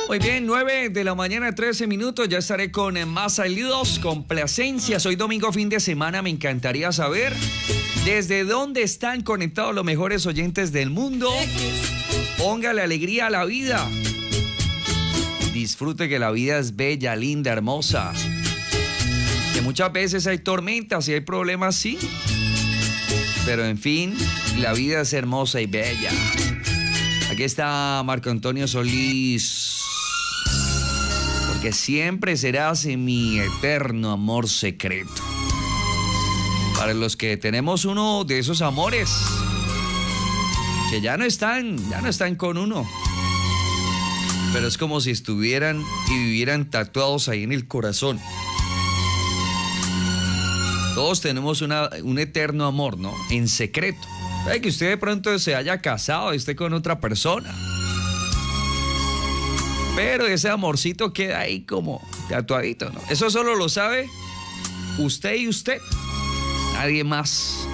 Muy bien, 9 de la mañana, 13 minutos. Ya estaré con más saludos, complacencias. Hoy domingo, fin de semana. Me encantaría saber desde dónde están conectados los mejores oyentes del mundo. Póngale alegría a la vida. Disfrute que la vida es bella, linda, hermosa. Que muchas veces hay tormentas y hay problemas, sí. Pero en fin, la vida es hermosa y bella. Aquí está Marco Antonio Solís. Porque siempre serás mi eterno amor secreto. Para los que tenemos uno de esos amores que ya no están con uno. Pero es como si estuvieran y vivieran tatuados ahí en el corazón. Todos tenemos un eterno amor, ¿no? En secreto. Puede que usted de pronto se haya casado y esté con otra persona. Pero ese amorcito queda ahí como tatuadito, ¿no? Eso solo lo sabe usted y usted. Nadie más.